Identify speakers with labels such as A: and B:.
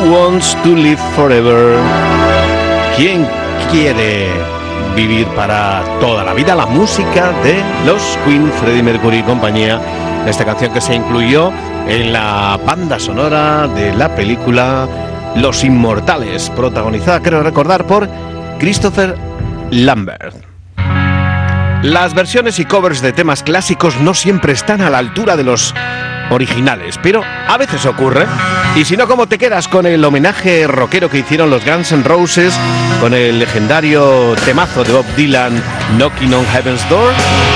A: wants to live forever? ¿Quién quiere vivir para toda la vida? La música de los Queen, Freddie Mercury y compañía. Esta canción que se incluyó en la banda sonora de la película Los Inmortales, protagonizada, creo recordar, por Christopher Lambert. Las versiones y covers de temas clásicos no siempre están a la altura de los originales, pero a veces ocurre. Y si no, ¿cómo te quedas con el homenaje rockero que hicieron los Guns N' Roses con el legendario temazo de Bob Dylan, Knocking on Heaven's Door?